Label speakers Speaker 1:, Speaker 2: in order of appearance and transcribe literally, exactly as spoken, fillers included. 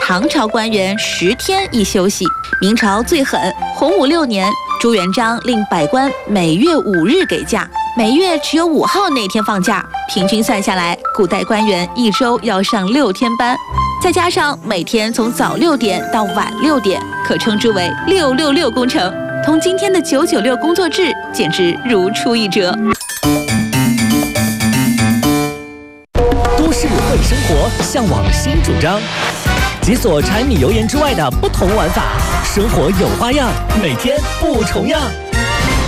Speaker 1: 唐朝官员十天一休息。明朝最狠，洪武六年，朱元璋令百官每月五日给假，每月只有五号那天放假，平均算下来，古代官员一周要上六天班，再加上每天从早六点到晚六点，可称之为六六六工程，同今天的九九六工作制简直如出一辙。
Speaker 2: 都市会生活，向往新主张，解锁柴米油盐之外的不同玩法，生活有花样，每天不重样。